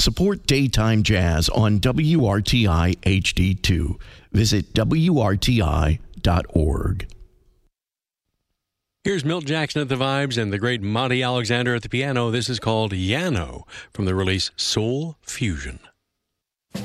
Support daytime jazz on WRTI HD2. Visit WRTI.org. Here's Milt Jackson at the vibes and the great Monty Alexander at the piano. This is called Yano from the release Soul Fusion.